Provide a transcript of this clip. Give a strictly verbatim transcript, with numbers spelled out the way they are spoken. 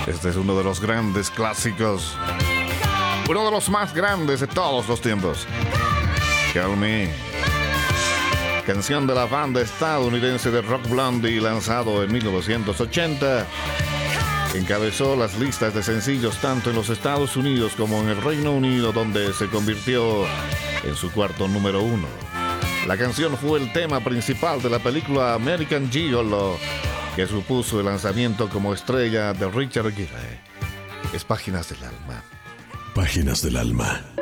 Este es uno de los grandes clásicos, uno de los más grandes de todos los tiempos. Call Me, canción de la banda estadounidense de rock Blondie, lanzado en mil novecientos ochenta. Encabezó las listas de sencillos tanto en los Estados Unidos como en el Reino Unido, donde se convirtió en su cuarto número uno. La canción fue el tema principal de la película American Gigolo, que supuso el lanzamiento como estrella de Richard Gere. Es Páginas del Alma. Páginas del Alma.